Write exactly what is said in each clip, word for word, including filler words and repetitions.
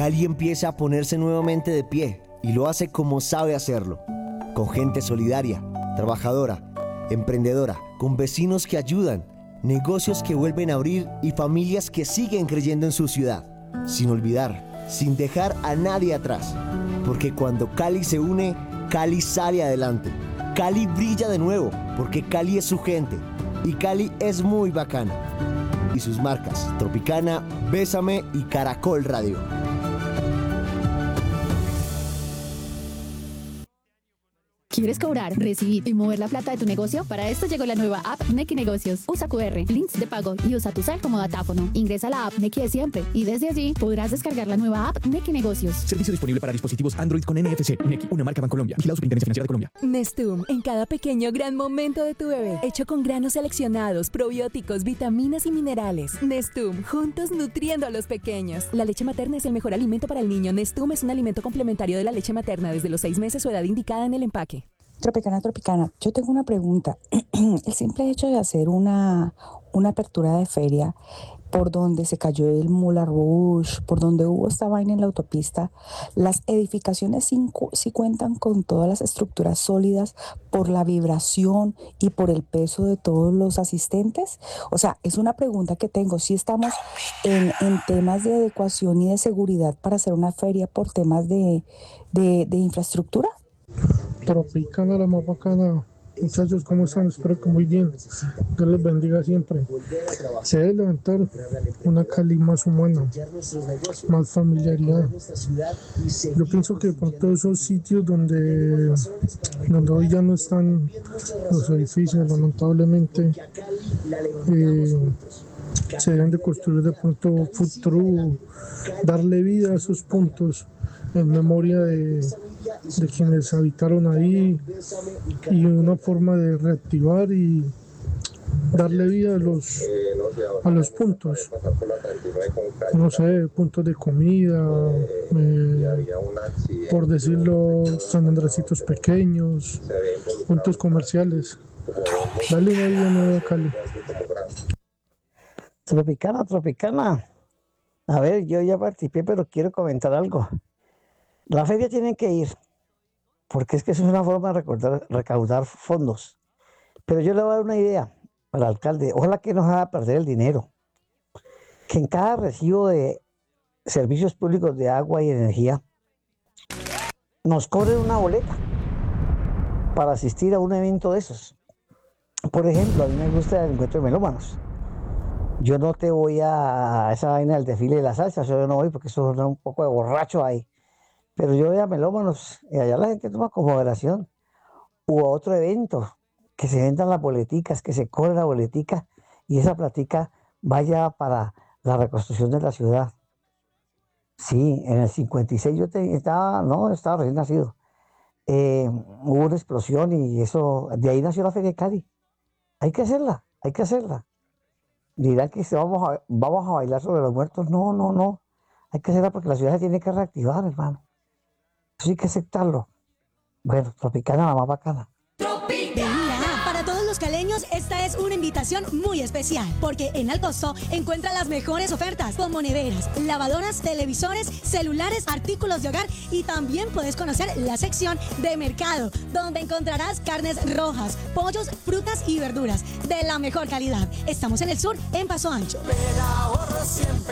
Cali empieza a ponerse nuevamente de pie y lo hace como sabe hacerlo, con gente solidaria, trabajadora, emprendedora, con vecinos que ayudan, negocios que vuelven a abrir y familias que siguen creyendo en su ciudad, sin olvidar, sin dejar a nadie atrás, porque cuando Cali se une, Cali sale adelante. Cali brilla de nuevo, porque Cali es su gente y Cali es muy bacana. Y sus marcas, Tropicana, Bésame y Caracol Radio. ¿Quieres cobrar, recibir y mover la plata de tu negocio? Para esto llegó la nueva app Nequi Negocios. Usa cu erre, links de pago y usa tu cel como datáfono. Ingresa a la app Nequi de siempre y desde allí podrás descargar la nueva app Nequi Negocios. Servicio disponible para dispositivos Android con N F C. Nequi, una marca Bancolombia. Vigilado Superintendencia Financiera de Colombia. Nestum, en cada pequeño gran momento de tu bebé. Hecho con granos seleccionados, probióticos, vitaminas y minerales. Nestum, juntos nutriendo a los pequeños. La leche materna es el mejor alimento para el niño. Nestum es un alimento complementario de la leche materna desde los seis meses o edad indicada en el empaque. Tropicana, Tropicana, yo tengo una pregunta. El simple hecho de hacer una, una apertura de feria por donde se cayó el Moulin Rouge, por donde hubo esta vaina en la autopista, las edificaciones sí, sí cuentan con todas las estructuras sólidas por la vibración y por el peso de todos los asistentes. O sea, es una pregunta que tengo. Si estamos en, en temas de adecuación y de seguridad para hacer una feria por temas de, de, de infraestructura. Tropicana, la más bacana. Muchachos, ¿cómo están? Espero que muy bien. Dios les bendiga siempre. Se debe levantar una Cali más humana, más familiaridad. Yo pienso que por todos esos sitios donde, donde hoy ya no están los edificios, lamentablemente, eh, se deben de construir de pronto food truck, darle vida a esos puntos en memoria de de quienes habitaron ahí y una forma de reactivar y darle vida a los a los puntos, no sé, puntos de comida, eh, por decirlo, San Andresitos pequeños, puntos comerciales. Dale una vida nueva a Cali. Tropicana, Tropicana. A ver, yo ya participé, pero quiero comentar algo. La feria tiene que ir, porque es que eso es una forma de recaudar, recaudar fondos. Pero yo le voy a dar una idea al alcalde. Ojalá que no haga perder el dinero. Que en cada recibo de servicios públicos de agua y energía nos cobren una boleta para asistir a un evento de esos. Por ejemplo, a mí me gusta el encuentro de melómanos. Yo no te voy a esa vaina del desfile de la salsa, yo no voy porque eso es un poco de borracho ahí. Pero yo voy a melómanos y allá la gente toma con moderación. U otro evento, que se vendan las boleticas, que se cobre la boletica y esa platica vaya para la reconstrucción de la ciudad. Sí, en el cincuenta y seis yo te, estaba, no, estaba recién nacido. Eh, hubo una explosión y eso, de ahí nació la Feria de Cali. Hay que hacerla, hay que hacerla. Dirán que vamos a, vamos a bailar sobre los muertos. No, no, no. Hay que hacerla porque la ciudad se tiene que reactivar, hermano. Eso hay que aceptarlo. Bueno, Tropicana, la más bacana. Tropicana. Para todos los caleños, esta es una invitación muy especial, porque en Alcosto encuentra las mejores ofertas, como neveras, lavadoras, televisores, celulares, artículos de hogar, y también puedes conocer la sección de mercado, donde encontrarás carnes rojas, pollos, frutas y verduras de la mejor calidad. Estamos en el sur, en Paso Ancho. Pero ahorro siempre.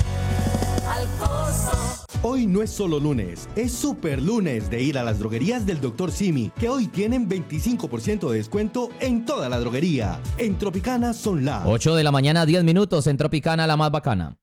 Hoy no es solo lunes, es super lunes de ir a las droguerías del doctor Simi, que hoy tienen veinticinco por ciento de descuento en toda la droguería. En Tropicana son las ocho de la mañana, diez minutos en Tropicana, la más bacana.